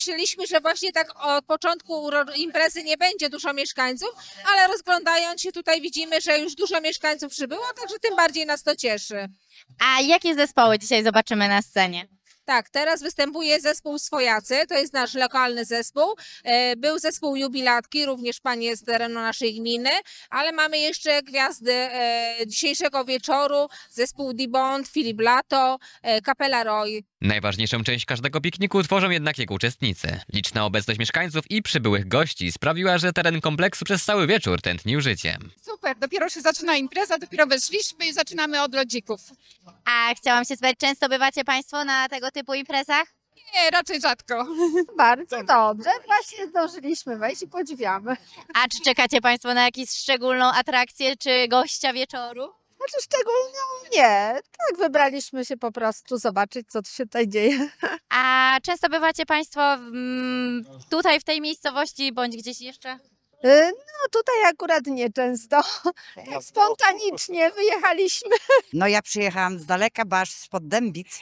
Myśleliśmy, że właśnie tak od początku imprezy nie będzie dużo mieszkańców, ale rozglądając się tutaj widzimy, że już dużo mieszkańców przybyło, także tym bardziej nas to cieszy. A jakie zespoły dzisiaj zobaczymy na scenie? Tak, teraz występuje zespół Swojacy, to jest nasz lokalny zespół. Był zespół Jubilatki, również panie z terenu naszej gminy, ale mamy jeszcze gwiazdy dzisiejszego wieczoru, zespół D-Bond, Filip Lato, Kapela Roy. Najważniejszą część każdego pikniku tworzą jednak jego uczestnicy. Liczna obecność mieszkańców i przybyłych gości sprawiła, że teren kompleksu przez cały wieczór tętnił życiem. Super, dopiero się zaczyna impreza, dopiero weszliśmy i zaczynamy od lodzików. A chciałam się spytać, często bywacie Państwo na tego typu imprezach? Nie, raczej rzadko. Bardzo dobrze, właśnie zdążyliśmy wejść i podziwiamy. A czy czekacie Państwo na jakąś szczególną atrakcję czy gościa wieczoru? Znaczy szczególnie nie, tak wybraliśmy się po prostu zobaczyć, co tu się tutaj dzieje. A często bywacie Państwo tutaj w tej miejscowości bądź gdzieś jeszcze? No tutaj akurat nie często, tak spontanicznie wyjechaliśmy. No ja przyjechałam z daleka, bo aż spod Dębic.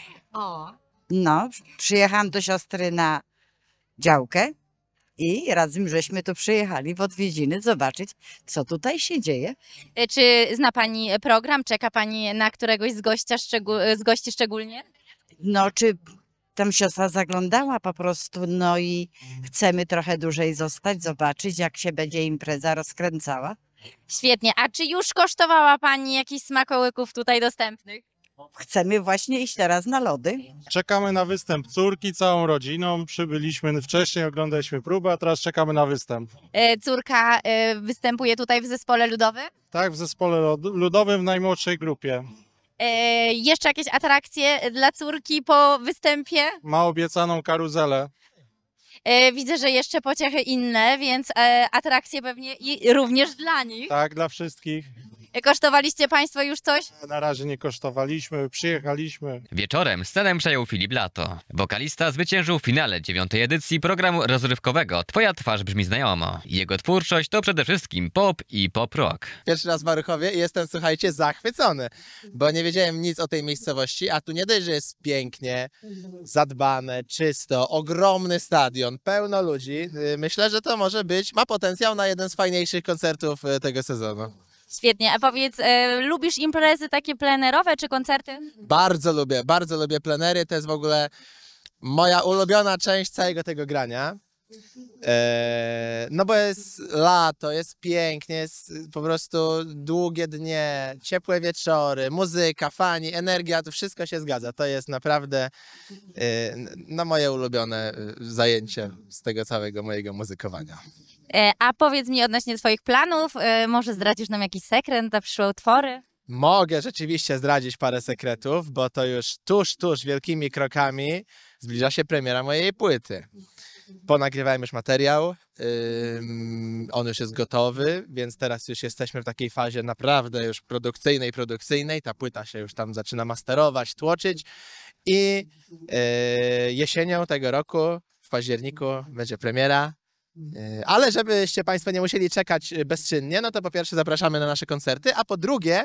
No, przyjechałam do siostry na działkę i razem żeśmy tu przyjechali w odwiedziny zobaczyć, co tutaj się dzieje. Czy zna Pani program? Czeka Pani na któregoś z gości szczególnie? No, czy tam siostra zaglądała po prostu, no i chcemy trochę dłużej zostać, zobaczyć, jak się będzie impreza rozkręcała. Świetnie. A czy już kosztowała Pani jakichś smakołyków tutaj dostępnych? Chcemy właśnie iść teraz na lody. Czekamy na występ córki całą rodziną. Przybyliśmy wcześniej, oglądaliśmy próbę, a teraz czekamy na występ. Córka występuje tutaj w zespole ludowym? Tak, w zespole ludowym w najmłodszej grupie. Jeszcze jakieś atrakcje dla córki po występie? Ma obiecaną karuzelę. Widzę, że jeszcze pociechy inne, więc atrakcje pewnie i również dla nich. Tak, dla wszystkich. Kosztowaliście Państwo już coś? Na razie nie kosztowaliśmy, przyjechaliśmy. Wieczorem scenę przejął Filip Lato. Wokalista zwyciężył w finale 9. edycji programu rozrywkowego Twoja twarz brzmi znajomo. Jego twórczość to przede wszystkim pop i pop-rock. Pierwszy raz w Maruchowie i jestem, słuchajcie, zachwycony, bo nie wiedziałem nic o tej miejscowości, a tu nie dość, że jest pięknie, zadbane, czysto, ogromny stadion, pełno ludzi. Myślę, że to może być, ma potencjał na jeden z fajniejszych koncertów tego sezonu. Świetnie. A powiedz, lubisz imprezy takie plenerowe czy koncerty? Bardzo lubię plenery, to jest w ogóle moja ulubiona część całego tego grania. No bo jest lato, jest pięknie, jest po prostu długie dnie, ciepłe wieczory, muzyka, fani, energia, to wszystko się zgadza. To jest naprawdę no, moje ulubione zajęcie z tego całego mojego muzykowania. A powiedz mi odnośnie Twoich planów, może zdradzisz nam jakiś sekret na przyszłe utwory? Mogę rzeczywiście zdradzić parę sekretów, bo to już tuż wielkimi krokami zbliża się premiera mojej płyty. Ponagrywałem już materiał, on już jest gotowy, więc teraz już jesteśmy w takiej fazie naprawdę już produkcyjnej. Ta płyta się już tam zaczyna masterować, tłoczyć i jesienią tego roku, w październiku będzie premiera. Ale żebyście Państwo nie musieli czekać bezczynnie, no to po pierwsze zapraszamy na nasze koncerty, a po drugie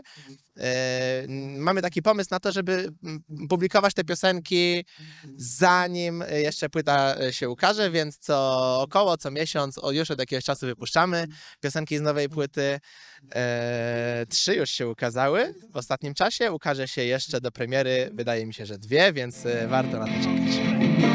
mamy taki pomysł na to, żeby publikować te piosenki zanim jeszcze płyta się ukaże, więc co miesiąc, już od jakiegoś czasu wypuszczamy piosenki z nowej płyty. 3 już się ukazały w ostatnim czasie, ukaże się jeszcze do premiery, wydaje mi się, że 2, więc warto na to czekać.